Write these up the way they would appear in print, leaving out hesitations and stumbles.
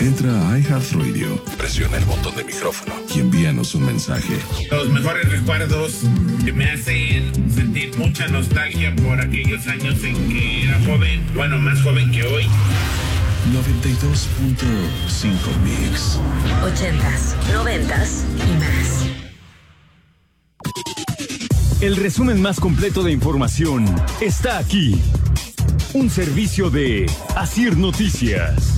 Entra a iHeartRadio, presiona el botón de micrófono y envíanos un mensaje. Los mejores recuerdos que me hacen sentir mucha nostalgia por aquellos años en que era joven, bueno, más joven que hoy. 92.5 Mix. 80s, 90s y más. El resumen más completo de información está aquí. Un servicio de Asir Noticias.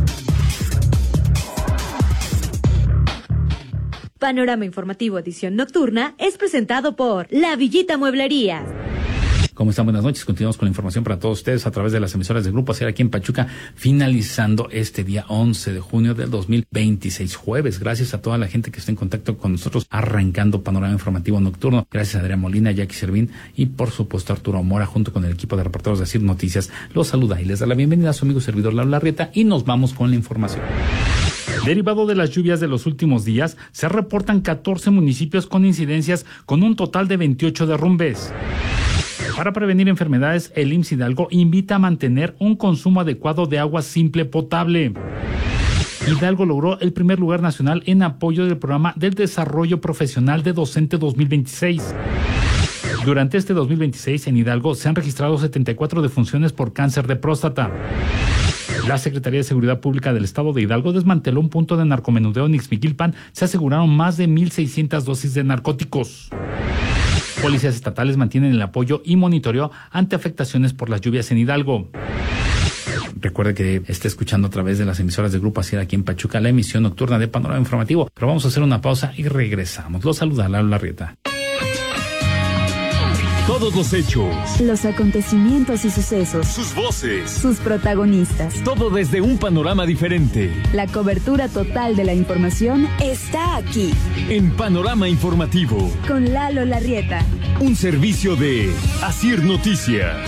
Panorama Informativo Edición Nocturna es presentado por La Villita Mueblería. ¿Cómo están? Buenas noches. Continuamos con la información para todos ustedes a través de las emisoras del Grupo Asir aquí en Pachuca, finalizando este día 11 de junio del 2026, jueves. Gracias a toda la gente que está en contacto con nosotros, arrancando Panorama Informativo Nocturno. Gracias a Adrián Molina, Jackie Servín y, por supuesto, Arturo Mora, junto con el equipo de reporteros de Asir Noticias. Los saluda y les da la bienvenida a su amigo servidor Lalo Larrieta y nos vamos con la información. Derivado de las lluvias de los últimos días, se reportan 14 municipios con incidencias con un total de 28 derrumbes. Para prevenir enfermedades, el IMSS Hidalgo invita a mantener un consumo adecuado de agua simple potable. Hidalgo logró el primer lugar nacional en apoyo del programa del desarrollo profesional de docente 2026. Durante este 2026 en Hidalgo se han registrado 74 defunciones por cáncer de próstata. La Secretaría de Seguridad Pública del Estado de Hidalgo desmanteló un punto de narcomenudeo en Ixmiquilpan. Se aseguraron más de 1,600 dosis de narcóticos. Policías estatales mantienen el apoyo y monitoreo ante afectaciones por las lluvias en Hidalgo. Recuerde que está escuchando a través de las emisoras del Grupo Asir aquí en Pachuca la emisión nocturna de Panorama Informativo. Pero vamos a hacer una pausa y regresamos. Los saluda Lalo Larrieta. Todos los hechos, los acontecimientos y sucesos, sus voces, sus protagonistas. Todo desde un panorama diferente. La cobertura total de la información está aquí. En Panorama Informativo. Con Lalo Larrieta. Un servicio de Asir Noticias.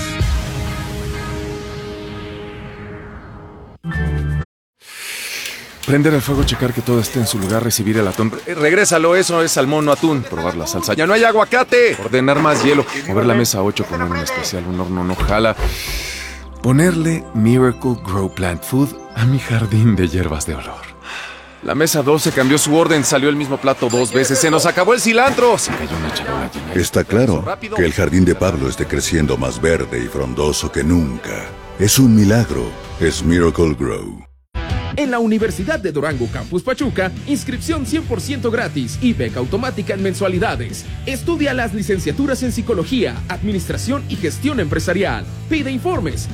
Prender el fuego, checar que todo esté en su lugar, recibir el atún. Regrésalo, eso es salmón, no atún. Probar la salsa. ¡Ya no hay aguacate! Ordenar más hielo. Mover la mesa 8, poner un especial, un horno no jala. Ponerle Miracle Grow Plant Food a mi jardín de hierbas de olor. La mesa 12 cambió su orden, salió el mismo plato 2 veces. ¡Se nos acabó el cilantro! Se cayó una charola llena. Está claro que el jardín de Pablo esté creciendo más verde y frondoso que nunca. Es un milagro. Es Miracle Grow. En la Universidad de Durango Campus Pachuca, inscripción 100% gratis y beca automática en mensualidades. Estudia las licenciaturas en Psicología, Administración y Gestión Empresarial. Pide informes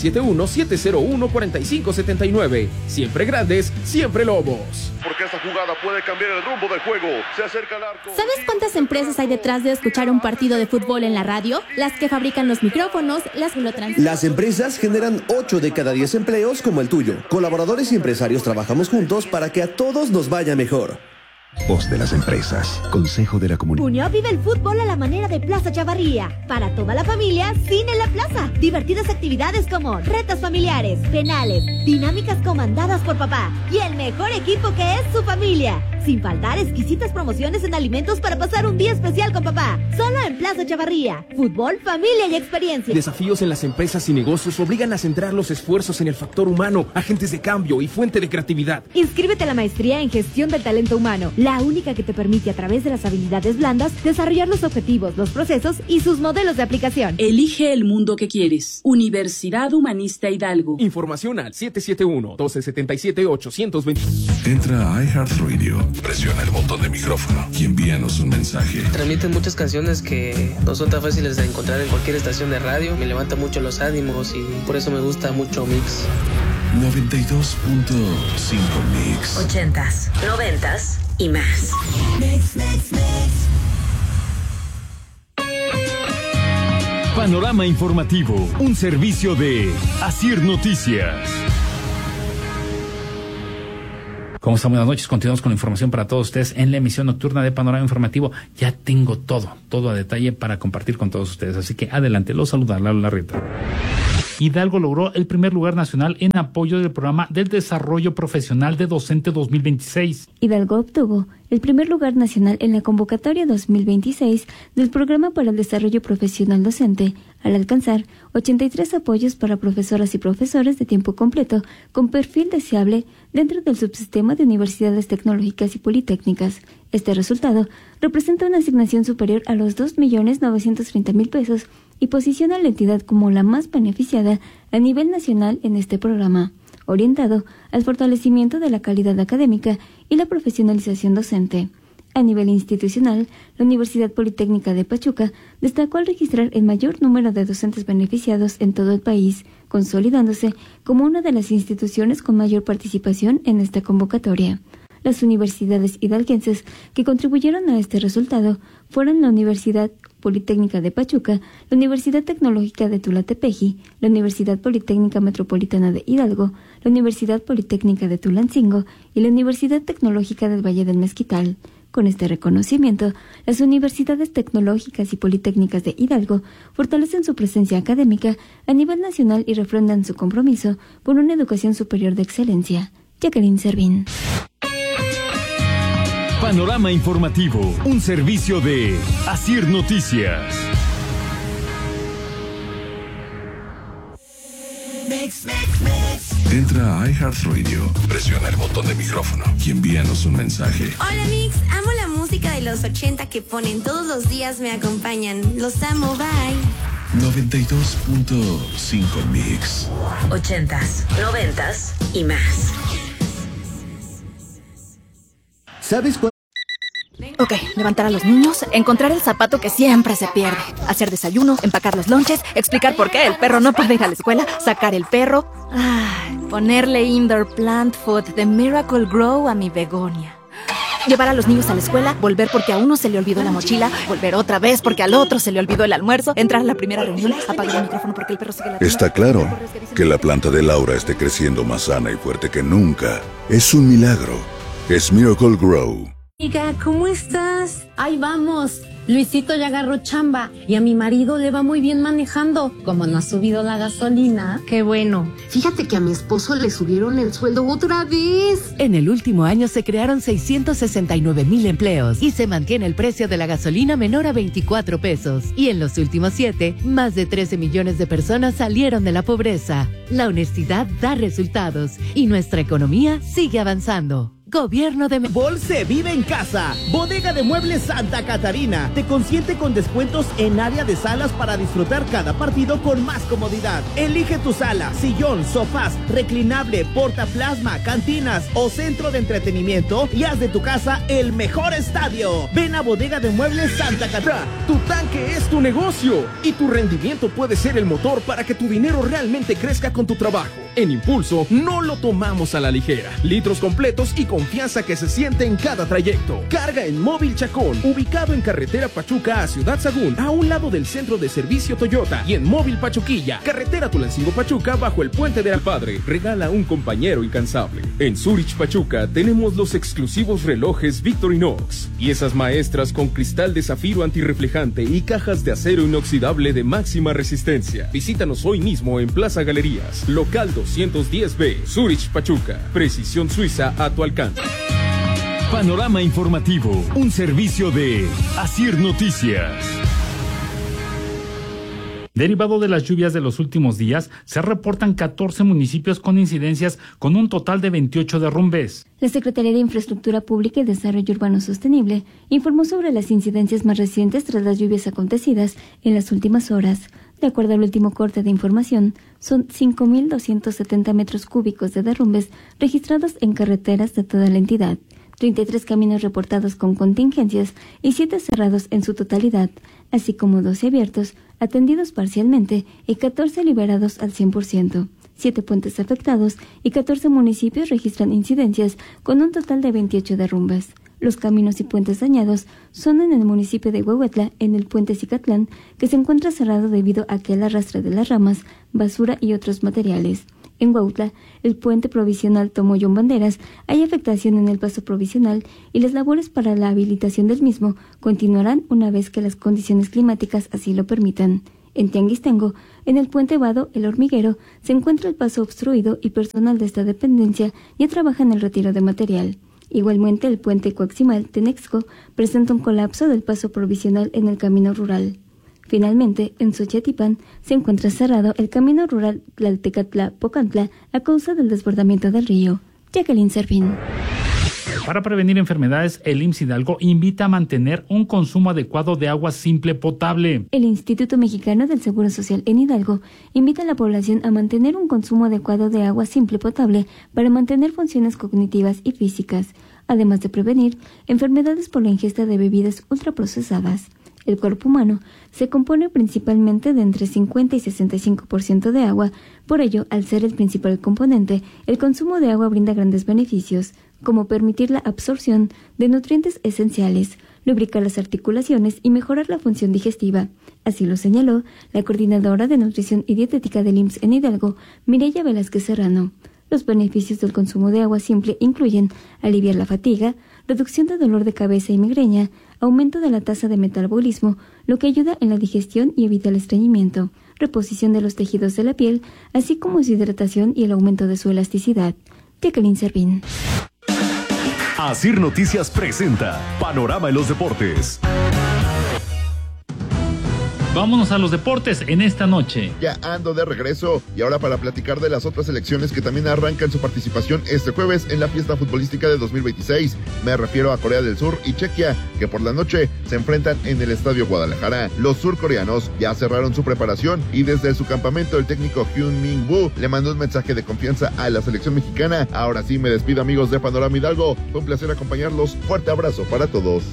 771-701-4579. Siempre grandes, siempre lobos. Porque esta jugada puede cambiar el rumbo del juego. Se acerca al arco. ¿Sabes cuántas empresas hay detrás de escuchar un partido de fútbol en la radio? Las que fabrican los micrófonos, las que lo transmiten. Las empresas generan 8 de cada 10 empleos como el tuyo. Colaboradores y empresarios trabajamos juntos para que a todos nos vaya mejor. Voz de las empresas. Consejo de la Comunidad. Puño vive el fútbol a la manera de Plaza Chavarría. Para toda la familia, cine en la plaza. Divertidas actividades como retas familiares, penales, dinámicas comandadas por papá y el mejor equipo que es su familia. Sin faltar exquisitas promociones en alimentos para pasar un día especial con papá. Solo en Plaza Chavarría. Fútbol, familia y experiencia. Desafíos en las empresas y negocios obligan a centrar los esfuerzos en el factor humano, agentes de cambio y fuente de creatividad. Inscríbete a la maestría en Gestión del Talento Humano, la única que te permite a través de las habilidades blandas desarrollar los objetivos, los procesos y sus modelos de aplicación. Elige el mundo que quieres. Universidad Humanista Hidalgo. Información al 771-1277-820. Entra a iHeartRadio, presiona el botón de micrófono y envíanos un mensaje. Transmiten muchas canciones que no son tan fáciles de encontrar en cualquier estación de radio. Me levanta mucho los ánimos y por eso me gusta mucho Mix. 92.5 Mix. 80s, 90s y más. Mix. Panorama Informativo, un servicio de Asir Noticias. ¿Cómo están? Buenas noches. Continuamos con la información para todos ustedes en la emisión nocturna de Panorama Informativo. Ya tengo todo a detalle para compartir con todos ustedes. Así que adelante, los saluda Lalo Larrieta. Hidalgo logró el primer lugar nacional en apoyo del programa del desarrollo profesional de docente 2026. Hidalgo obtuvo el primer lugar nacional en la convocatoria 2026 del Programa para el Desarrollo Profesional Docente, al alcanzar 83 apoyos para profesoras y profesores de tiempo completo con perfil deseable dentro del subsistema de universidades tecnológicas y politécnicas. Este resultado representa una asignación superior a los 2.930.000 pesos y posiciona a la entidad como la más beneficiada a nivel nacional en este programa, orientado al fortalecimiento de la calidad académica y la profesionalización docente. A nivel institucional, la Universidad Politécnica de Pachuca destacó al registrar el mayor número de docentes beneficiados en todo el país, consolidándose como una de las instituciones con mayor participación en esta convocatoria. Las universidades hidalguenses que contribuyeron a este resultado fueron la Universidad Politécnica de Pachuca, la Universidad Tecnológica de Tula-Tepeji, la Universidad Politécnica Metropolitana de Hidalgo, la Universidad Politécnica de Tulancingo y la Universidad Tecnológica del Valle del Mezquital. Con este reconocimiento, las universidades tecnológicas y politécnicas de Hidalgo fortalecen su presencia académica a nivel nacional y refrendan su compromiso por una educación superior de excelencia. Jacqueline Servín. Panorama informativo, un servicio de Asir Noticias. Entra a iHeartRadio, presiona el botón de micrófono y envíanos un mensaje. Hola Mix, amo la música de los 80 que ponen todos los días, me acompañan. Los amo, bye. 92.5 Mix. 80s, 90s y más. ¿Sabes cuál? Ok, levantar a los niños, encontrar el zapato que siempre se pierde, hacer desayuno, empacar los lonches, explicar por qué el perro no puede ir a la escuela, sacar el perro, ponerle indoor plant food de Miracle Grow a mi begonia. Llevar a los niños a la escuela, volver porque a uno se le olvidó la mochila, volver otra vez porque al otro se le olvidó el almuerzo, entrar a la primera reunión, apagar el micrófono porque el perro sigue ladrando. Está claro que la planta de Laura esté creciendo más sana y fuerte que nunca. Es un milagro. Es Miracle Grow. Amiga, ¿cómo estás? Ahí vamos. Luisito ya agarró chamba y a mi marido le va muy bien manejando. Como no ha subido la gasolina. Qué bueno. Fíjate que a mi esposo le subieron el sueldo otra vez. En el último año se crearon 669,000 empleos y se mantiene el precio de la gasolina menor a 24 pesos. Y en los últimos 7, más de 13 millones de personas salieron de la pobreza. La honestidad da resultados y nuestra economía sigue avanzando. Gobierno de Bolse vive en casa. Bodega de Muebles Santa Catarina te consiente con descuentos en área de salas para disfrutar cada partido con más comodidad. Elige tu sala, sillón, sofás, reclinable, portaplasma, cantinas o centro de entretenimiento y haz de tu casa el mejor estadio. Ven a Bodega de Muebles Santa Catarina. Tu tanque es tu negocio y tu rendimiento puede ser el motor para que tu dinero realmente crezca con tu trabajo. En Impulso no lo tomamos a la ligera. Litros completos y confianza que se siente en cada trayecto. Carga en Móvil Chacón, ubicado en carretera Pachuca a Ciudad Sagún, a un lado del centro de servicio Toyota, y en Móvil Pachuquilla, carretera Tulancingo Pachuca bajo el puente de Alpadre. Regala un compañero incansable. En Zurich Pachuca tenemos los exclusivos relojes Victorinox, piezas maestras con cristal de zafiro antirreflejante y cajas de acero inoxidable de máxima resistencia. Visítanos hoy mismo en Plaza Galerías, local 210B, Zurich Pachuca. Precisión suiza a tu alcance. Panorama informativo, un servicio de Asir Noticias. Derivado de las lluvias de los últimos días, se reportan 14 municipios con incidencias con un total de 28 derrumbes. La Secretaría de Infraestructura Pública y Desarrollo Urbano Sostenible informó sobre las incidencias más recientes tras las lluvias acontecidas en las últimas horas. De acuerdo al último corte de información, son 5.270 metros cúbicos de derrumbes registrados en carreteras de toda la entidad, 33 caminos reportados con contingencias y 7 cerrados en su totalidad, así como 12 abiertos, atendidos parcialmente y 14 liberados al 100%. 7 puentes afectados y 14 municipios registran incidencias con un total de 28 derrumbes. Los caminos y puentes dañados son en el municipio de Huehuetla, en el puente Cicatlán, que se encuentra cerrado debido a que el arrastre de las ramas, basura y otros materiales. En Huautla, el puente provisional Tomollón Banderas, hay afectación en el paso provisional y las labores para la habilitación del mismo continuarán una vez que las condiciones climáticas así lo permitan. En Tianguistengo, en el puente Vado, El Hormiguero, se encuentra el paso obstruido y personal de esta dependencia ya trabaja en el retiro de material. Igualmente, el puente Coaximal, Tenexco, presenta un colapso del paso provisional en el camino rural. Finalmente, en Xochitipán se encuentra cerrado el camino rural Tlaltecatla-Pocantla a causa del desbordamiento del río. Jacqueline Servín. Para prevenir enfermedades, el IMSS Hidalgo invita a mantener un consumo adecuado de agua simple potable. El Instituto Mexicano del Seguro Social en Hidalgo invita a la población a mantener un consumo adecuado de agua simple potable para mantener funciones cognitivas y físicas, además de prevenir enfermedades por la ingesta de bebidas ultraprocesadas. El cuerpo humano se compone principalmente de entre 50 y 65% de agua, por ello, al ser el principal componente, el consumo de agua brinda grandes beneficios, como permitir la absorción de nutrientes esenciales, lubricar las articulaciones y mejorar la función digestiva. Así lo señaló la coordinadora de nutrición y dietética del IMSS en Hidalgo, Mireya Velázquez Serrano. Los beneficios del consumo de agua simple incluyen aliviar la fatiga, reducción de dolor de cabeza y migraña, aumento de la tasa de metabolismo, lo que ayuda en la digestión y evita el estreñimiento, reposición de los tejidos de la piel, así como su hidratación y el aumento de su elasticidad. Jacqueline Servín. Asir Noticias presenta Panorama en los Deportes. Vámonos a los deportes en esta noche. Ya ando de regreso y ahora para platicar de las otras selecciones que también arrancan su participación este jueves en la fiesta futbolística de 2026. Me refiero a Corea del Sur y Chequia, que por la noche se enfrentan en el Estadio Guadalajara. Los surcoreanos ya cerraron su preparación y desde su campamento el técnico Hyun Min-woo le mandó un mensaje de confianza a la selección mexicana. Ahora sí me despido, amigos de Panorama Hidalgo. Fue un placer acompañarlos. Fuerte abrazo para todos.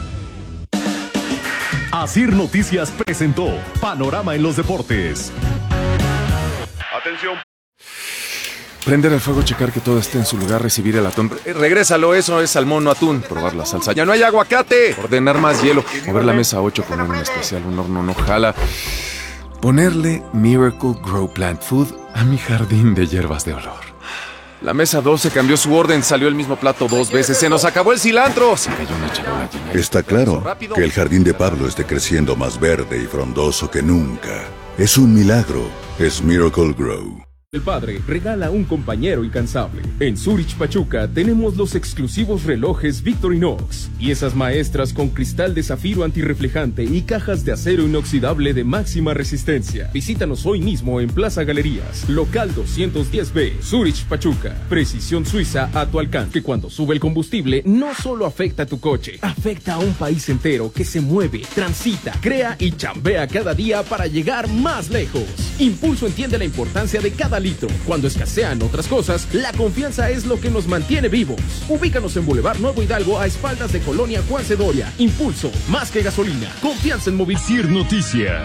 Asir Noticias presentó Panorama en los Deportes. Atención. Prender el fuego, checar que todo esté en su lugar, recibir el atún. Regrésalo, eso es salmón, no atún. Probar la salsa. ¡Ya no hay aguacate! Ordenar más hielo. Mover la mesa 8, poner un especial, un horno no jala. Ponerle Miracle Grow Plant Food a mi jardín de hierbas de olor. La mesa 12 cambió su orden, salió el mismo plato 2 veces, se nos acabó el cilantro. Se cayó una charola llena. Está claro que el jardín de Pablo esté creciendo más verde y frondoso que nunca. Es un milagro, es Miracle Grow. El padre regala a un compañero incansable. En Zurich Pachuca tenemos los exclusivos relojes Victorinox y esas maestras con cristal de zafiro antirreflejante y cajas de acero inoxidable de máxima resistencia. Visítanos hoy mismo en Plaza Galerías, local 210B, Zurich Pachuca. Precisión suiza a tu alcance. Que cuando sube el combustible no solo afecta a tu coche, afecta a un país entero que se mueve, transita, crea y chambea cada día para llegar más lejos. Impulso entiende la importancia de cada litro. Cuando escasean otras cosas, la confianza es lo que nos mantiene vivos. Ubícanos en Boulevard Nuevo Hidalgo a espaldas de Colonia Juan Cedoria. Impulso, más que gasolina. Confianza en movilidad. Asir Noticias.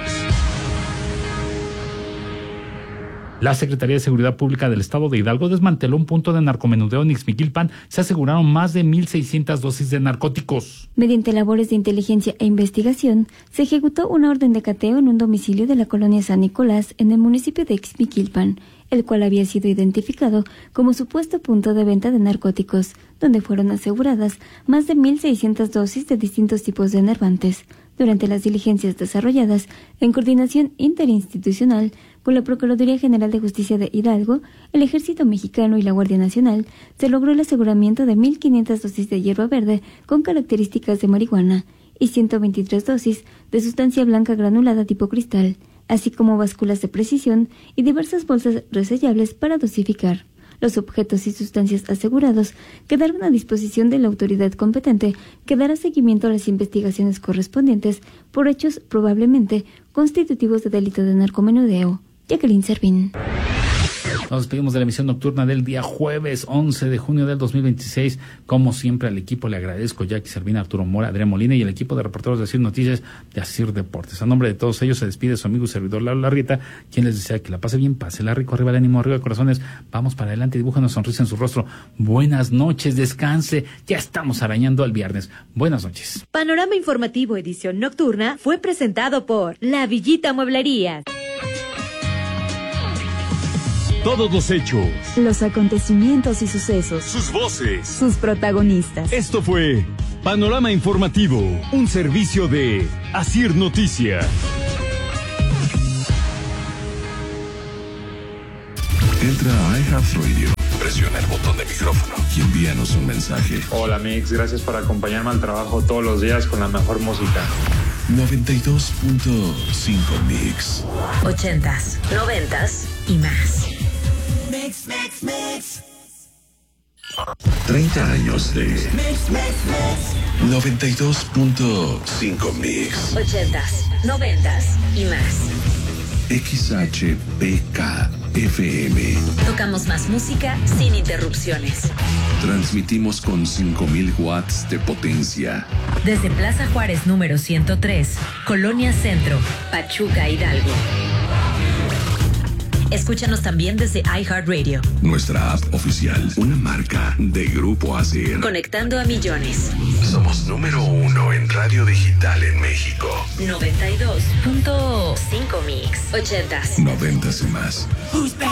La Secretaría de Seguridad Pública del Estado de Hidalgo desmanteló un punto de narcomenudeo en Ixmiquilpan. Se aseguraron más de 1,600 dosis de narcóticos. Mediante labores de inteligencia e investigación, se ejecutó una orden de cateo en un domicilio de la colonia San Nicolás, en el municipio de Ixmiquilpan, el cual había sido identificado como supuesto punto de venta de narcóticos, donde fueron aseguradas más de 1,600 dosis de distintos tipos de enervantes. Durante las diligencias desarrolladas en coordinación interinstitucional con la Procuraduría General de Justicia de Hidalgo, el Ejército Mexicano y la Guardia Nacional, se logró el aseguramiento de 1,500 dosis de hierba verde con características de marihuana y 123 dosis de sustancia blanca granulada tipo cristal, así como básculas de precisión y diversas bolsas resellables para dosificar. Los objetos y sustancias asegurados quedaron a disposición de la autoridad competente, que dará seguimiento a las investigaciones correspondientes por hechos probablemente constitutivos de delito de narcomenudeo. Jacqueline Servín. Nos despedimos de la emisión nocturna del día jueves 11 de junio del 2026. Como siempre, al equipo le agradezco: Jackie Servín, Arturo Mora, Adrián Molina y el equipo de reporteros de Asir Noticias de Asir Deportes. A nombre de todos ellos se despide su amigo y servidor Lalo Larrieta, quien les desea que la pase bien, pásela rico, arriba el ánimo, arriba de corazones, vamos para adelante, dibuja una sonrisa en su rostro. Buenas noches, descanse, ya estamos arañando al viernes. Buenas noches. Panorama Informativo edición nocturna fue presentado por La Villita Mueblerías. Todos los hechos, los acontecimientos y sucesos, sus voces, sus protagonistas. Esto fue Panorama Informativo, un servicio de Asir Noticias. Entra a iHeartRadio, presiona el botón de micrófono y envíanos un mensaje. Hola Mix, gracias por acompañarme al trabajo todos los días con la mejor música. 92.5 Mix. 80s, 90s y más. Mix, mix, mix. 30 años de 92.5 Mix. 80s, 90s y más. XHPK FM. Tocamos más música sin interrupciones. Transmitimos con 5,000 watts de potencia. Desde Plaza Juárez número 103, Colonia Centro, Pachuca, Hidalgo. Escúchanos también desde iHeartRadio. Nuestra app oficial, una marca de Grupo ASIR. Conectando a millones. Somos número 1 en radio digital en México. 92.5 Mix. 80s. 90s y más. Who's back?